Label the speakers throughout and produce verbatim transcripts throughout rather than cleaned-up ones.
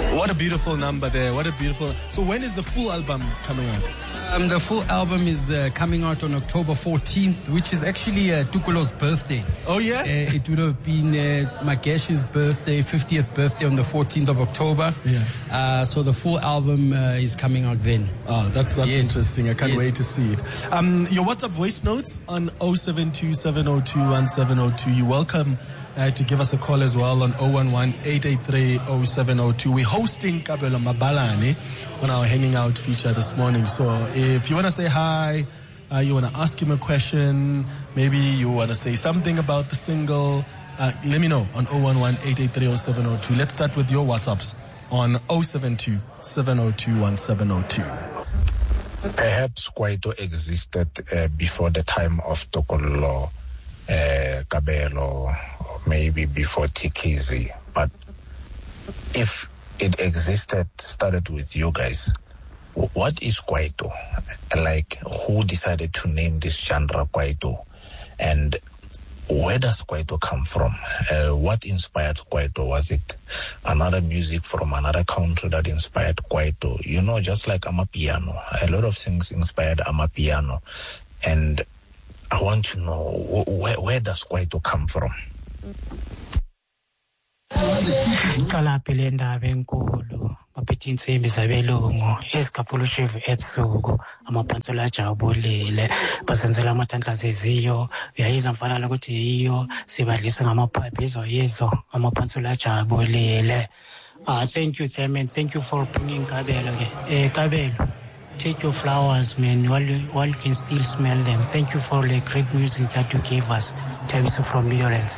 Speaker 1: What a beautiful number there. What a beautiful. So when is the full album coming out?
Speaker 2: Um, the full album is uh, coming out on October fourteenth, which is actually uh, Tukulo's birthday.
Speaker 1: Oh, yeah?
Speaker 2: Uh, it would have been uh, Magesh's birthday, fiftieth birthday on the fourteenth of October.
Speaker 1: Yeah.
Speaker 2: Uh, so the full album uh, is coming out then.
Speaker 1: Oh, that's that's
Speaker 2: Yes.
Speaker 1: interesting. I can't
Speaker 2: Yes.
Speaker 1: wait to see it. Um, your WhatsApp voice notes on oh seven two, seven oh two, one seven oh two. You're welcome uh, to give us a call as well on oh one one, eight eight three, oh seven oh two. We're hosting Kabelo Mabalane on our Hanging Out feature this morning. So if you want to say hi, uh, you want to ask him a question, maybe you want to say something about the single, uh, let me know on oh one one, eight eight three, oh seven oh two. Let's start with your WhatsApps on oh seven two, seven oh two, one seven oh two.
Speaker 3: Perhaps Kwaito existed uh, before the time of Tokolo, uh, Kabelo, or maybe before Tikizi. But if it existed, started with you guys, w- what is Kwaito? Like, who decided to name this genre Kwaito? And where does Kwaito come from? Uh, what inspired Kwaito? Was it another music from another country that inspired Kwaito? You know, just like Amapiano. A lot of things inspired Amapiano. And I want to know, wh- where, where does Kwaito come from?
Speaker 4: Cala Pelenda Venkulu, Papetin Semis Abelungo, Escapuluchev Epsugo, Amapanzola Jabulile, Pasanzela Matanta Zezio, Yaizan Fanalagodio, Sibalisa Amapapizo, Yezo, Amapanzola Jabulile. Ah, thank you, Themen. Thank you for bringing Kabelo. Eh, Kabelo, take your flowers, man, while you, while you can still smell them. Thank you for the great music that you gave us. Tabiso from Midlands.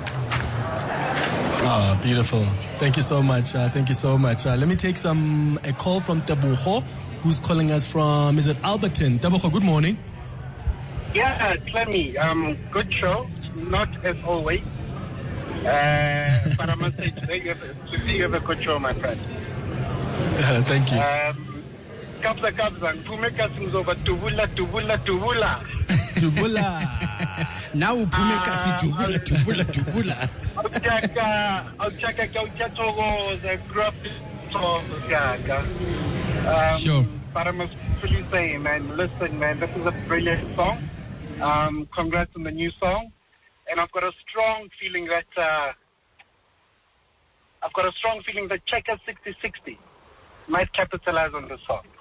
Speaker 1: Oh, beautiful. Thank you so much. Uh, thank you so much. Uh, let me take some a call from Tebogo, who's calling us from, is it Alberton? Tebogo, good morning.
Speaker 5: Yeah, Clemmy, um, good show. Not as always. Uh, but I must say, today you, have, today you have a good show, my friend.
Speaker 1: Uh, thank you.
Speaker 5: Um, Kabza Kabza, Pumeka sings over Tubula, Tubula, Tubula.
Speaker 1: Tubula.
Speaker 2: Now Pumeka si tubula, tubula, tubula.
Speaker 5: Ochaka, Ochaka, Ochaka, I grew up in Ochaka. Um,
Speaker 2: Sure.
Speaker 5: But I must really say, man, listen, man, this is a brilliant song. Um, congrats on the new song. And I've got a strong feeling that, uh, I've got a strong feeling that Checker sixty sixty might capitalize on this song.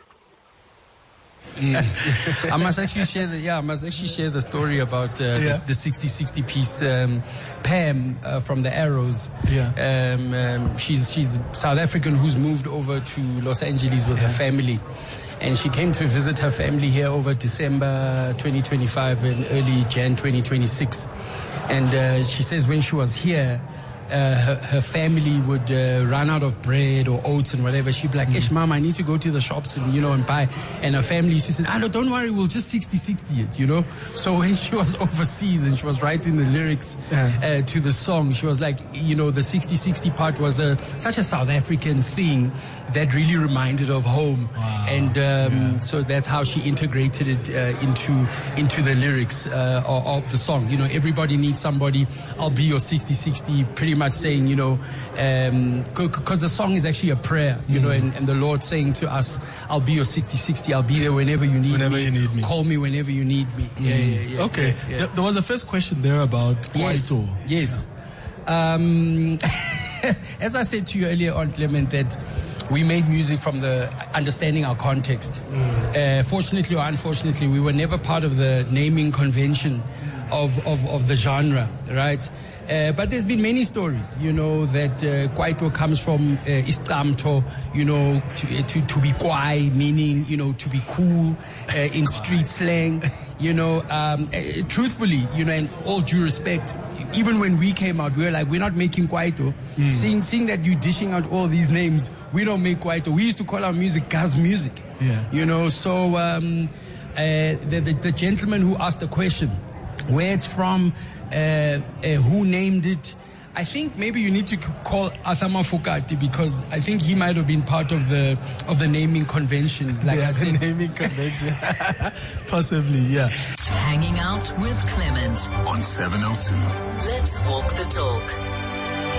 Speaker 2: Mm. I must actually share the yeah. I must actually share the story about uh,
Speaker 1: Yeah.
Speaker 2: the, the sixty sixty piece. Um, Pam uh, from the Arrows.
Speaker 1: Yeah.
Speaker 2: Um, um, she's she's South African who's moved over to Los Angeles with her family, and she came to visit her family here over December twenty twenty-five and early Jan twenty twenty-six. And uh, she says when she was here, uh, her, her family would uh, run out of bread or oats and whatever. She'd be like, Ish, mom, I need to go to the shops and, you know, and buy. And her family used to say, ah, no, don't worry, we'll just sixty sixty it, you know. So when she was overseas and she was writing the lyrics uh, to the song, she was like, you know, the sixty sixty part was a, such a South African thing that really reminded of home.
Speaker 1: Wow.
Speaker 2: And um, so that's how she integrated it uh, into into the lyrics uh, of, of the song. You know, everybody needs somebody. I'll be your sixty sixty, pretty much saying, you know, because um, the song is actually a prayer, you mm. know, and, and the Lord saying to us, I'll be your sixty sixty, I'll be there whenever you need
Speaker 1: whenever
Speaker 2: me.
Speaker 1: you need me.
Speaker 2: Call me whenever you need me. Mm. Yeah, yeah, yeah.
Speaker 1: Okay.
Speaker 2: Yeah, yeah.
Speaker 1: There, there was a first question there about
Speaker 2: Yes.
Speaker 1: Kwaito.
Speaker 2: Yes. Um, as I said to you earlier on, Clement, that we made music from the understanding our context. Mm. Uh, fortunately or unfortunately, we were never part of the naming convention of, of, of the genre, right? Uh, but there's been many stories, you know, that uh, Kwaito comes from uh, Istamto, you know, to, to, to be kwai, meaning, you know, to be cool uh, in street slang, you know. Um, uh, truthfully, you know, in all due respect, even when we came out, we were like, we're not making Kwaito. Mm. Seeing, seeing that you dishing out all these names, we don't make Kwaito. We used to call our music Gaz music,
Speaker 1: yeah.
Speaker 2: you know. So um, uh, the, the, the gentleman who asked the question, where it's from, uh, uh, who named it, I think maybe you need to call Athama Fokati, because I think he might have been part of the of the naming convention. Like
Speaker 1: yeah,
Speaker 2: I said,
Speaker 1: the naming convention, possibly, yeah.
Speaker 6: Hanging out with Clement
Speaker 7: on seven oh two.
Speaker 6: Let's walk the talk.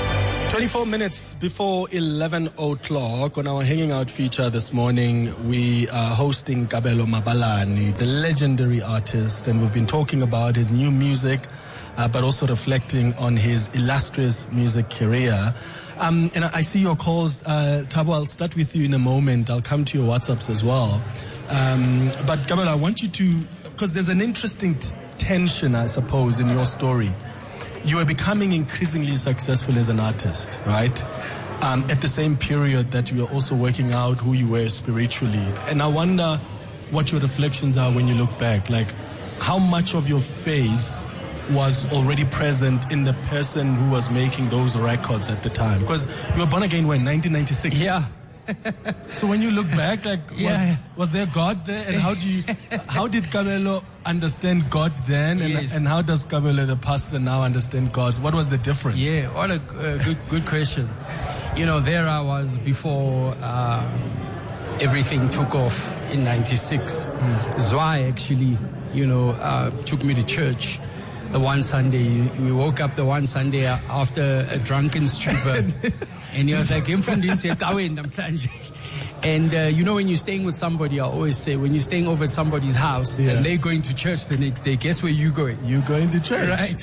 Speaker 1: twenty-four minutes before eleven o'clock on our Hanging Out feature this morning, we are hosting Kabelo Mabalani, the legendary artist, and we've been talking about his new music, uh, but also reflecting on his illustrious music career. Um, and I see your calls. Uh, Thabo, I'll start with you in a moment. I'll come to your WhatsApps as well. Um, but Kabelo, I want you to, because there's an interesting t- tension, I suppose, in your story. You were becoming increasingly successful as an artist, right? Um, at the same period that you were also working out who you were spiritually. And I wonder what your reflections are when you look back. Like, how much of your faith was already present in the person who was making those records at the time? Because you were born again when, nineteen ninety-six?
Speaker 2: Yeah.
Speaker 1: So when you look back, like,
Speaker 2: Yeah.
Speaker 1: was, was there God there? And how do you, how did Kabelo understand God then? And,
Speaker 2: Yes.
Speaker 1: and how does Kabelo, the pastor, now understand God? What was the difference?
Speaker 2: Yeah, what a uh, good good question. You know, there I was before um, everything took off in ninety-six. Mm. Zwei actually, you know, uh, took me to church the one Sunday. We woke up the one Sunday after a drunken stupor. And he was like, and uh, you know, when you're staying with somebody, I always say, when you're staying over at somebody's house,
Speaker 1: Yeah.
Speaker 2: and they're going to church the next day, guess where you going?
Speaker 1: You going to church.
Speaker 2: Right.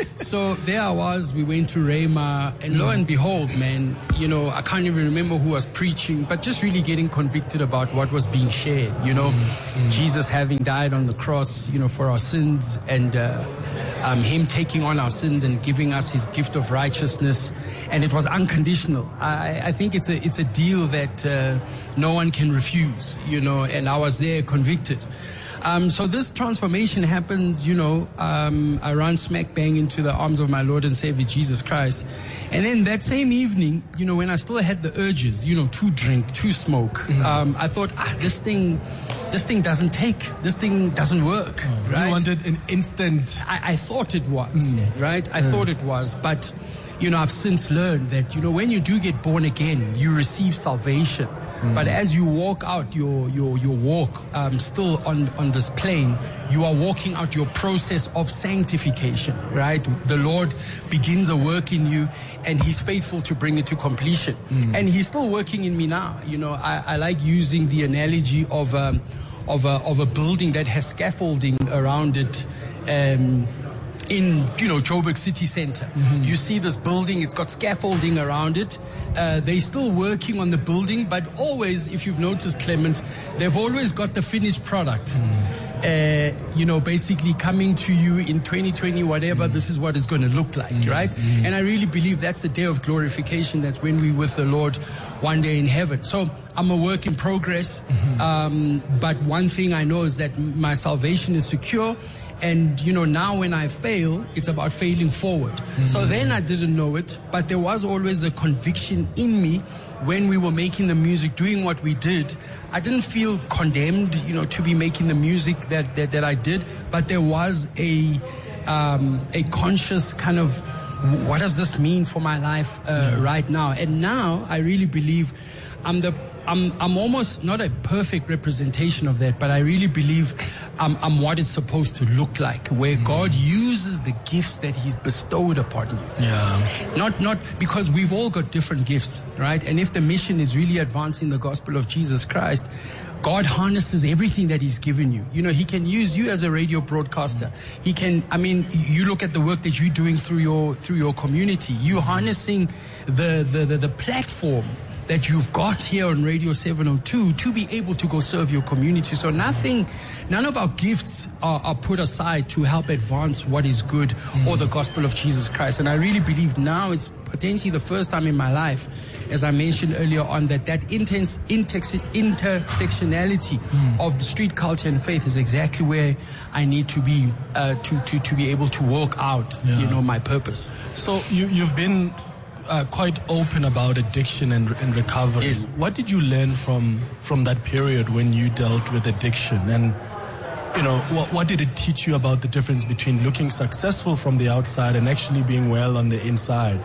Speaker 2: So there I was, we went to Rhema, and lo and behold, man, you know, I can't even remember who was preaching, but just really getting convicted about what was being shared, you know, mm-hmm. Jesus having died on the cross, you know, for our sins, and uh, um, him taking on our sins and giving us his gift of righteousness. And it was unconditional. I, I think it's a it's a deal that uh, no one can refuse, you know, and I was there convicted. Um, so this transformation happens, you know, um, I run smack bang into the arms of my Lord and Savior Jesus Christ. And then that same evening, you know, when I still had the urges, you know, to drink, to smoke, mm-hmm. um, I thought, ah, this thing, this thing doesn't take, this thing doesn't work,
Speaker 1: oh,
Speaker 2: right?
Speaker 1: You wanted an instant.
Speaker 2: I, I thought it was,
Speaker 1: mm.
Speaker 2: right? I
Speaker 1: mm.
Speaker 2: thought it was, but, you know, I've since learned that, you know, when you do get born again, you receive salvation. Mm. But as you walk out your your your walk, um, still on on this plane, you are walking out your process of sanctification, right? The Lord begins a work in you, and He's faithful to bring it to completion. Mm. And He's still working in me now. You know, I, I like using the analogy of um, of a of a building that has scaffolding around it. Um, in, you know, Joburg City Center. Mm-hmm. You see this building, it's got scaffolding around it. Uh, they're still working on the building, but always, if you've noticed, Clement, they've always got the finished product. Mm. Uh, you know, basically coming to you in twenty twenty, whatever, mm. this is what it's going to look like, mm. right? Mm. And I really believe that's the day of glorification, that's when we're with the Lord one day in heaven. So I'm a work in progress, mm-hmm. um, but one thing I know is that my salvation is secure. And, you know, now when I fail, it's about failing forward. Mm-hmm. So then I didn't know it, but there was always a conviction in me when we were making the music, doing what we did. I didn't feel condemned, you know, to be making the music that, that, that I did, but there was a, um, a conscious kind of, what does this mean for my life uh, yeah. right now? And now I really believe I'm the I'm I'm almost not a perfect representation of that, but I really believe I'm, I'm what it's supposed to look like, where mm. God uses the gifts that He's bestowed upon you.
Speaker 1: Yeah.
Speaker 2: Not not because we've all got different gifts, right? And if the mission is really advancing the gospel of Jesus Christ, God harnesses everything that He's given you. You know, He can use you as a radio broadcaster. He can, I mean, you look at the work that you're doing through your through your community. You're harnessing the the the, the platform that you've got here on Radio seven oh two to be able to go serve your community. So nothing, none of our gifts are, are put aside to help advance what is good mm. or the gospel of Jesus Christ. And I really believe now it's potentially the first time in my life, as I mentioned earlier on, that that intense interse- intersectionality mm. of the street culture and faith is exactly where I need to be uh, to, to, to be able to walk out, yeah. you know, my purpose.
Speaker 1: So you, you've been Uh, quite open about addiction and, and recovery.
Speaker 2: Yes.
Speaker 1: What did you learn from from that period when you dealt with addiction? And, you know, what, what did it teach you about the difference between looking successful from the outside and actually being well on the inside?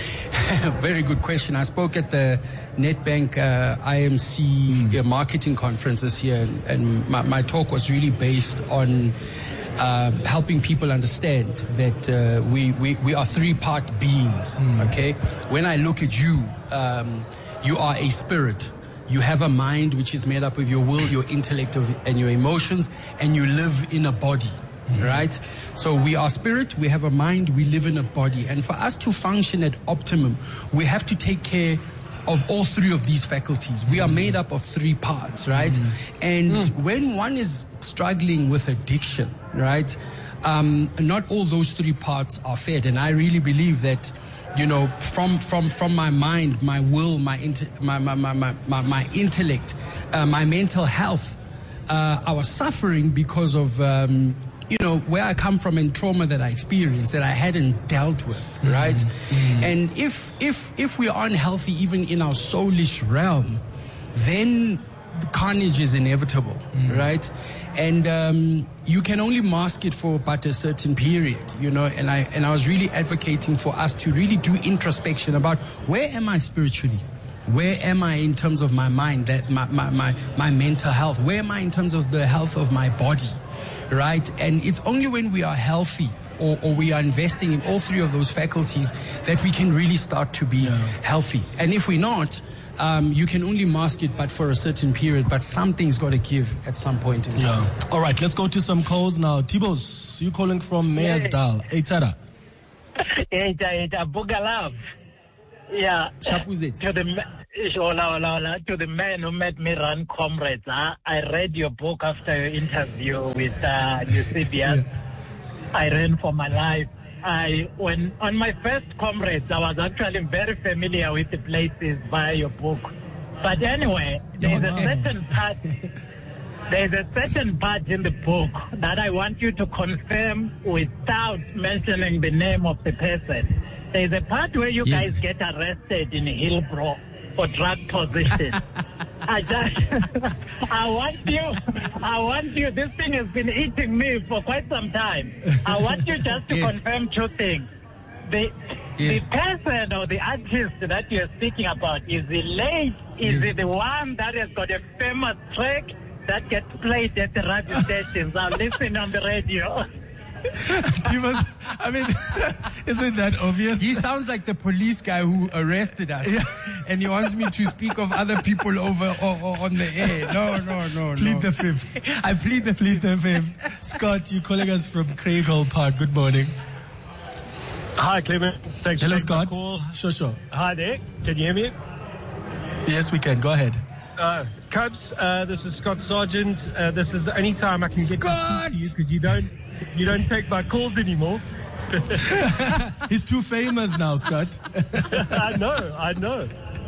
Speaker 2: Very good question. I spoke at the Nedbank uh, I M C mm. uh, marketing conference this year, and my, my talk was really based on uh, helping people understand that uh, we, we, we are three-part beings, mm. okay? When I look at you, um, you are a spirit. You have a mind which is made up of your will, your intellect, and your emotions, and you live in a body. Right? So we are spirit, we have a mind, we live in a body. And for us to function at optimum, we have to take care of all three of these faculties. We are made up of three parts, right? Mm. And mm. when one is struggling with addiction, right, um, not all those three parts are fed. And I really believe that, you know, from from from my mind, my will, my inter- my, my, my, my, my, my intellect, uh, my mental health, uh, I was suffering because of... Um, you know, where I come from and trauma that I experienced that I hadn't dealt with, right? Mm-hmm. And if if if we are unhealthy even in our soulish realm, then the carnage is inevitable, mm-hmm. right? And um, you can only mask it for but a certain period, you know. And I and I was really advocating for us to really do introspection about where am I spiritually? Where am I in terms of my mind, that my my my, my mental health? Where am I in terms of the health of my body? Right? And it's only when we are healthy or, or we are investing in all three of those faculties that we can really start to be yeah. healthy. And if we're not, um, you can only mask it but for a certain period, but something's got to give at some point in time.
Speaker 1: Yeah. All right, let's go to some calls now. Tibos, you calling from Meyersdal. Hey, Tada.
Speaker 6: Hey, Tada, Bugalav. Yeah.
Speaker 2: Chapuzet.
Speaker 6: To the to the man who made me run Comrades, huh? I read your book after your interview with uh, Eusebius. Yeah. I ran for my life. I when on my first Comrades, I was actually very familiar with the places via your book. But anyway, there's a certain part. There's a certain part in the book that I want you to confirm without mentioning the name of the person. There's a part where you yes. guys get arrested in Hillbrow for drug possession. I just, I want you, I want you, this thing has been eating me for quite some time. I want you just to yes. confirm two things. The, yes. the person or the artist that you're speaking about, is he late? Is yes. he the one that has got a famous track that gets played at the radio stations? I'll listen on the radio.
Speaker 1: Must, I mean, isn't that obvious?
Speaker 2: He sounds like the police guy who arrested us, yeah. and he wants me to speak of other people over or, or on the air. No, no, no,
Speaker 1: plead
Speaker 2: no.
Speaker 1: the fifth.
Speaker 2: I plead the
Speaker 1: plead the fifth. Scott, you calling us from Craighall Park. Good morning.
Speaker 7: Hi, Clement. Thanks
Speaker 1: Hello,
Speaker 7: for
Speaker 1: Scott.
Speaker 7: my call.
Speaker 1: Sure, sure.
Speaker 7: Hi there. Can you hear me?
Speaker 1: Yes, we can. Go ahead.
Speaker 7: Uh, Cubs, uh, this is Scott Sargent. Uh, this is the only time I can get
Speaker 2: Scott!
Speaker 7: to speak to you because you don't. You don't take my calls anymore.
Speaker 1: He's too famous now, Scott.
Speaker 7: I know, I know.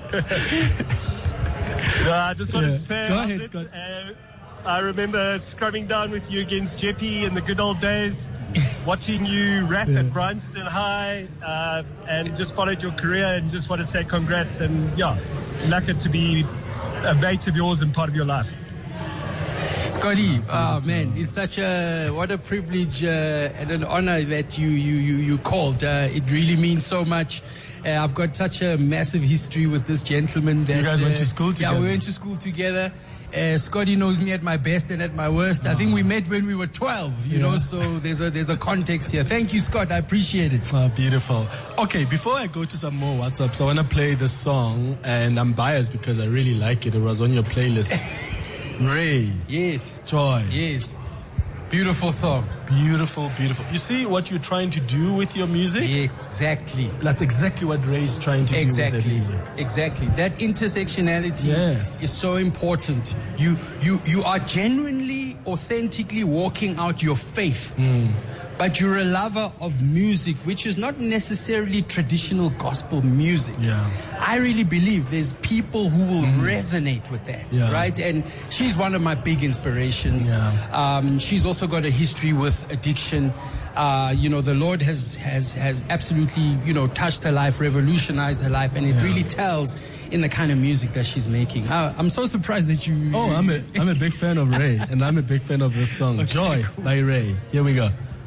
Speaker 7: No, I just wanted
Speaker 1: yeah.
Speaker 7: to say...
Speaker 1: Go ahead, Scott.
Speaker 7: Uh, I remember scrumming down with you against Jeppy in the good old days, watching you rap yeah. at Bryanston High, uh, and just followed your career, and just want to say congrats, and yeah, lucky to be a mate of yours and part of your life.
Speaker 2: Scotty, oh man, it's such a, what a privilege uh, and an honor that you, you, you, you called. Uh, it really means so much. Uh, I've got such a massive history with this gentleman. That,
Speaker 1: you guys
Speaker 2: uh,
Speaker 1: went to school together?
Speaker 2: Yeah, we went to school together. Uh, Scotty knows me at my best and at my worst. Oh. I think we met when we were twelve, you yeah. know, so there's a there's a context here. Thank you, Scott. I appreciate it.
Speaker 1: Oh, beautiful. Okay, before I go to some more WhatsApps, I want to play the song, and I'm biased because I really like it. It was on your playlist. Ray.
Speaker 2: Yes.
Speaker 1: Joy.
Speaker 2: Yes. Beautiful song.
Speaker 1: Beautiful, beautiful. You see what you're trying to do with your music?
Speaker 2: Exactly.
Speaker 1: That's exactly what Ray's trying to
Speaker 2: exactly.
Speaker 1: do with their music.
Speaker 2: Exactly. That intersectionality
Speaker 1: yes.
Speaker 2: is so important. You you you are genuinely, authentically walking out your faith.
Speaker 1: Mm.
Speaker 2: But you're a lover of music, which is not necessarily traditional gospel music.
Speaker 1: Yeah.
Speaker 2: I really believe there's people who will mm. resonate with that,
Speaker 1: yeah.
Speaker 2: right? And she's one of my big inspirations.
Speaker 1: Yeah.
Speaker 2: Um, she's also got a history with addiction. Uh, you know, the Lord has, has, has absolutely, you know, touched her life, revolutionized her life, and it
Speaker 1: yeah.
Speaker 2: really tells in the kind of music that she's making. I, I'm so surprised that you...
Speaker 1: Oh, I'm a, I'm a big fan of Ray, and I'm a big fan of this song, okay, Joy, cool. by Ray. Here we go.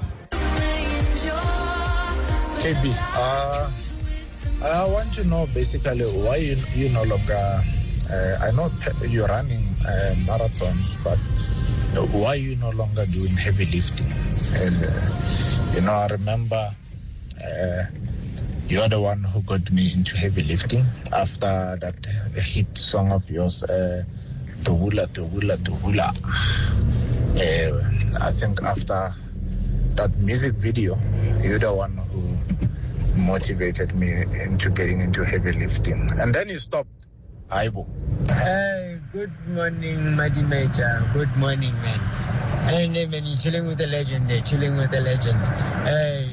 Speaker 3: K B, uh, I want to know basically why you, you no longer, uh, I know you're running uh, marathons, but why are you no longer doing heavy lifting? Uh, you know, I remember uh, you're the one who got me into heavy lifting after that uh, hit song of yours, uh, Tobula, Tobula, Tobula. Uh, I think after that music video, you're the one who motivated me into getting into heavy lifting. And then you stopped. Aibo.
Speaker 8: Hey, good morning, Madi Major. Good morning, man. Hey, man, you're chilling with the legend there, chilling with the legend. Hey,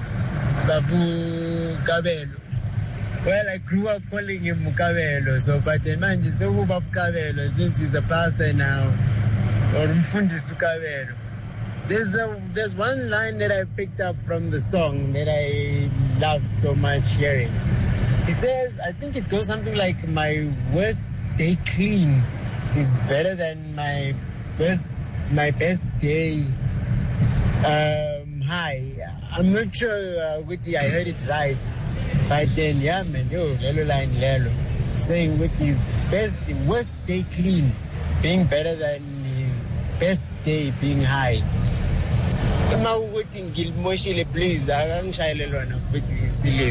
Speaker 8: Babu Kabelo. Well, I grew up calling him Mukabelo, so but the man is so Babu Kabelo since he's a pastor now. Or Mfundisi Kabelo. There's a there's one line that I picked up from the song that I loved so much hearing. He says, I think it goes something like, my worst day clean is better than my best my best day um, high. I'm not sure uh, Witty, I heard it right. But then, yeah, man, yo, Lelo line Lelo, saying with his best, worst day clean being better than his best day being high. Now, waiting, Gilmoshile, please, I'm shy Lelona, waiting, silly.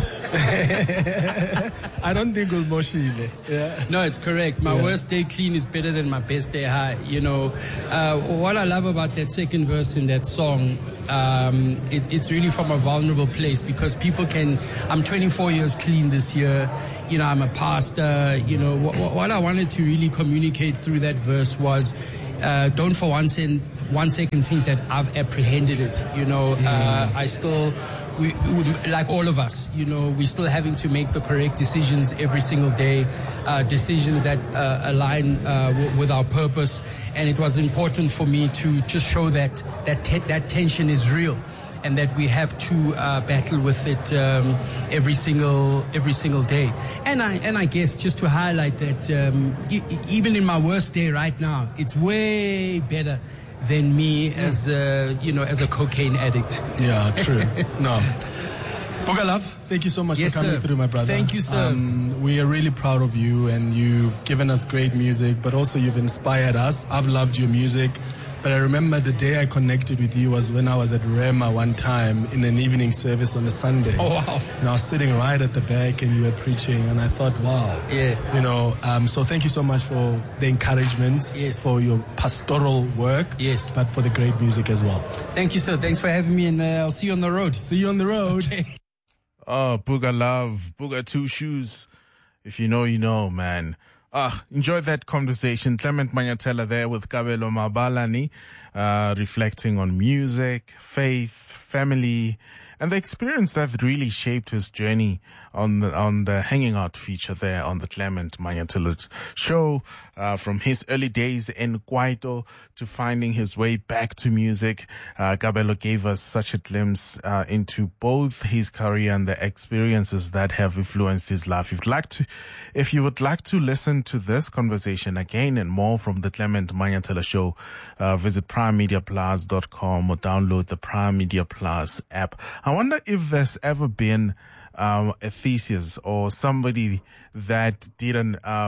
Speaker 1: I don't think Ulmoshile. Yeah.
Speaker 2: No, it's correct. My yeah. worst day clean is better than my best day high. You know, uh, what I love about that second verse in that song, um, it, it's really from a vulnerable place because people can, I'm twenty-four years clean this year. You know, I'm a pastor. You know, what, what I wanted to really communicate through that verse was, Uh, don't for one, sen- one second think that I've apprehended it. You know, mm. uh, I still, we, we, like all of us, you know, we're still having to make the correct decisions every single day, uh, decisions that uh, align uh, w- with our purpose. And it was important for me to just show that that te- that tension is real, and that we have to uh, battle with it um, every single every single day. And I and I guess just to highlight that um, e- even in my worst day right now, it's way better than me mm. as a, you know as a cocaine addict.
Speaker 1: Yeah, true. No. Bugalove, thank you so much
Speaker 2: yes,
Speaker 1: for coming
Speaker 2: sir.
Speaker 1: through, my brother.
Speaker 2: Thank you, sir.
Speaker 1: Um, we are really proud of you, and you've given us great music, but also you've inspired us. I've loved your music. But I remember the day I connected with you was when I was at Rema one time in an evening service on a Sunday.
Speaker 2: Oh, wow.
Speaker 1: And I was sitting right at the back and you were preaching and I thought, wow.
Speaker 2: Yeah.
Speaker 1: You know, um, so thank you so much for the encouragements,
Speaker 2: yes.
Speaker 1: for your pastoral work,
Speaker 2: yes,
Speaker 1: but for the great music as well.
Speaker 2: Thank you, sir. Thanks for having me, and uh, I'll see you on the road.
Speaker 1: See you on the road.
Speaker 2: Okay.
Speaker 9: Oh, Bugalove, Booga Two Shoes. If you know, you know, man. Ah, enjoyed that conversation. Clement Manyatela there with Kabelo Mabalani, uh, reflecting on music, faith, family, and the experience that really shaped his journey on the, on the Hanging Out feature there on the Clement Manyatela show, uh, from his early days in Kwaito to finding his way back to music. Uh, Kabelo gave us such a glimpse, uh, into both his career and the experiences that have influenced his life. If you'd like to, if you would like to listen to this conversation again and more from the Clement Manyatela show, uh, visit prime media plus dot com or download the Prime Media Plus app. I wonder if there's ever been um, a thesis or somebody that did an uh,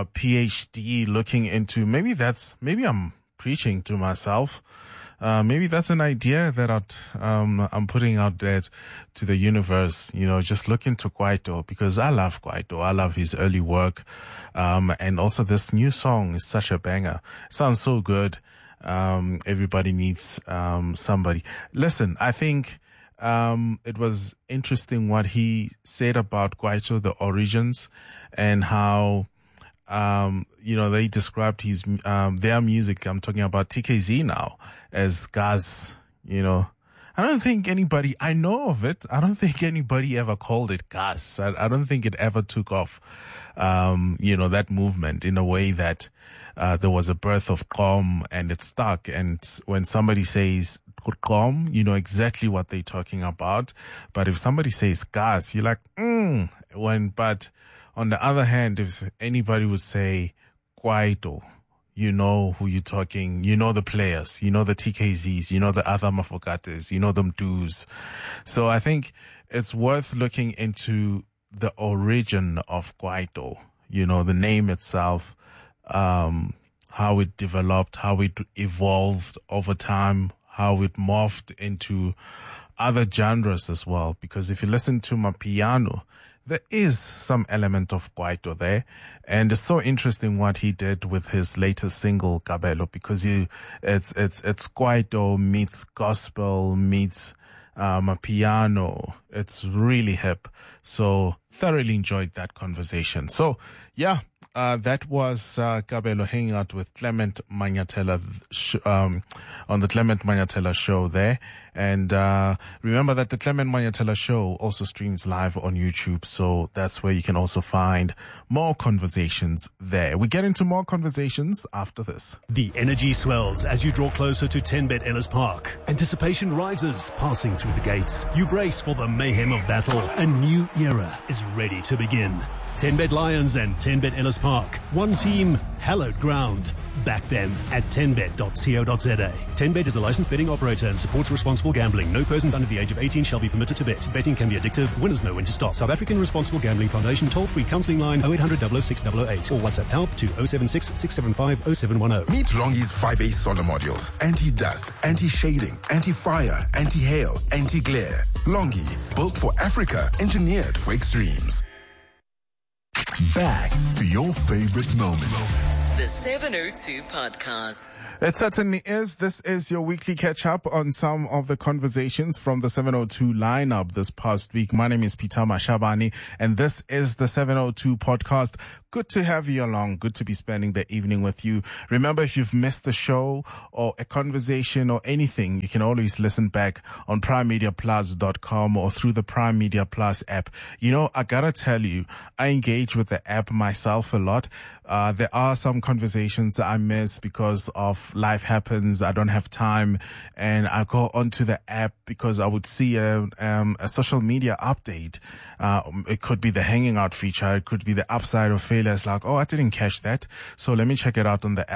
Speaker 9: PhD looking into, maybe that's, maybe I'm preaching to myself. Uh, maybe that's an idea that I'd, um, I'm putting out there to the universe, you know, just look into Kwaito, because I love Kwaito. I love his early work. Um, and also this new song is such a banger. It sounds so good. Um, everybody needs, um, somebody. Listen, I think, um, it was interesting what he said about Kwaito, the origins, and how, um, you know, they described his, um, their music. I'm talking about T K Z now as gas, you know. I don't think anybody, I know of it. I don't think anybody ever called it gas. I, I don't think it ever took off, um, you know, that movement in a way that, uh, there was a birth of Qom and it stuck. And when somebody says Qom, you know exactly what they're talking about. But if somebody says gas, you're like, mm, when, but on the other hand, if anybody would say Kwaito, you know who you're talking, you know the players, you know the T K Zs, you know the other Mafokates, you know them dudes. So I think it's worth looking into the origin of Kwaito, you know, the name itself, um, how it developed, how it evolved over time, how it morphed into other genres as well. Because if you listen to Mapiano, there is some element of Kwaito there. And it's so interesting what he did with his latest single, Kabelo, because you, it's, it's, it's Kwaito meets gospel meets, um, Mapiano. It's really hip. So thoroughly enjoyed that conversation. So yeah, uh, that was, uh, Kabelo hanging out with Clement Manyatela, sh- um, on the Clement Manyatela show there. And, uh, remember that the Clement Manyatela show also streams live on YouTube. So that's where you can also find more conversations there. We get into more conversations after this.
Speaker 10: The energy swells as you draw closer to ten bet Ellis Park. Anticipation rises, passing through the gates. You brace for the mayhem of battle. A new era is ready to begin. ten bet Lions and ten bet Ellis Park. One team, hallowed ground. Back them at ten bet dot co dot za. ten bet is a licensed betting operator and supports responsible gambling. No persons under the age of eighteen shall be permitted to bet. Betting can be addictive. Winners know when to stop. South African Responsible Gambling Foundation toll-free counselling line oh eight hundred, double oh six, double oh eight or WhatsApp help to oh seven six, six seven five, oh seven one oh.
Speaker 11: Meet Longi's five A solar modules. Anti-dust, anti-shading, anti-fire, anti-hail, anti-glare. Longi, built for Africa, engineered for extremes. Back to your favorite moments.
Speaker 12: The seven oh two Podcast.
Speaker 9: It certainly is. This is your weekly catch-up on some of the conversations from the seven oh two lineup this past week. My name is Peter Mashabani, and this is the seven oh two Podcast. Good to have you along. Good to be spending the evening with you. Remember, if you've missed the show or a conversation or anything, you can always listen back on prime media plus dot com or through the Prime Media Plus app. You know, I gotta tell you, I engage with the app myself a lot. Uh, there are some conversations I miss because of life happens. I don't have time, and I go onto the app because I would see a, um, a social media update. Uh, it could be the hanging out feature. It could be the upside of failure. It's like, oh, I didn't catch that. So let me check it out on the app.